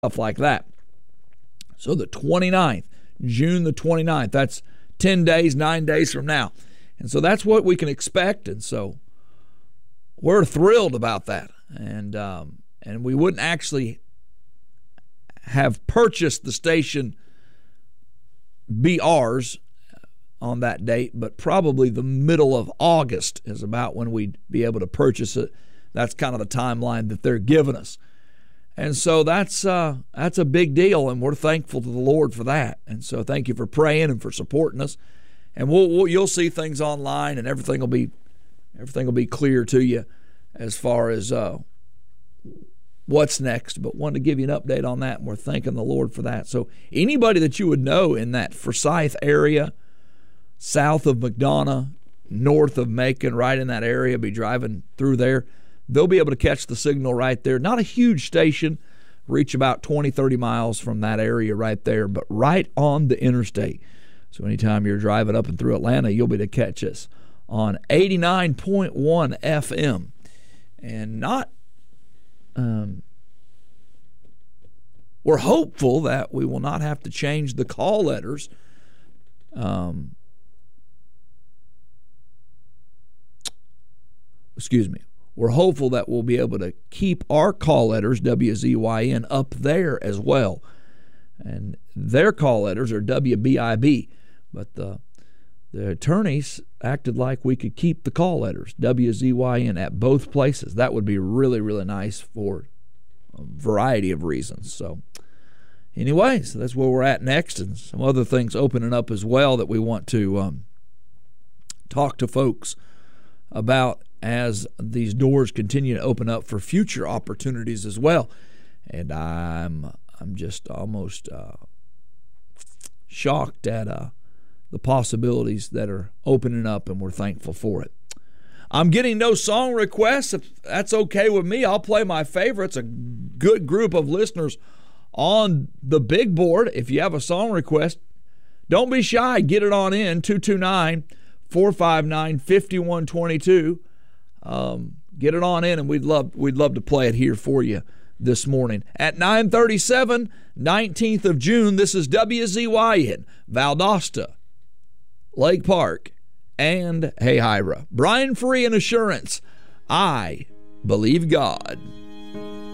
stuff like that. So the 29th, June the 29th, that's 10 days, 9 days from now. And so that's what we can expect. And so we're thrilled about that. And we wouldn't actually have purchased the station be ours on that date, but probably the middle of August is about when we'd be able to purchase it. That's kind of the timeline that they're giving us. And so that's a big deal, and we're thankful to the Lord for that. And so thank you for praying and for supporting us. And you'll see things online, and everything will be clear to you as far as what's next. But wanted to give you an update on that, and we're thanking the Lord for that. So anybody that you would know in that Forsyth area, south of McDonough, north of Macon, right in that area, be driving through there, they'll be able to catch the signal right there. Not a huge station, reach about 20, 30 miles from that area right there, but right on the interstate. So anytime you're driving up and through Atlanta, you'll be able to catch us on 89.1 FM. And we're hopeful that we will not have to change the call letters. We're hopeful that we'll be able to keep our call letters, WZYN, up there as well. And their call letters are WBIB. But the attorneys acted like we could keep the call letters, WZYN, at both places. That would be really, really nice for a variety of reasons. So anyways, that's where we're at next, and some other things opening up as well that we want to talk to folks about as these doors continue to open up for future opportunities as well. And I'm just almost shocked at the possibilities that are opening up, and we're thankful for it. I'm getting no song requests. If that's okay with me, I'll play my favorites. A good group of listeners on the big board. If you have a song request, don't be shy. Get it on in, 229-459-5122. Get it on in, and we'd love to play it here for you this morning. At 9:37, 19th of June, this is WZYN, Valdosta, Lake Park, and Hayhira. Brian Free and Assurance. I believe God.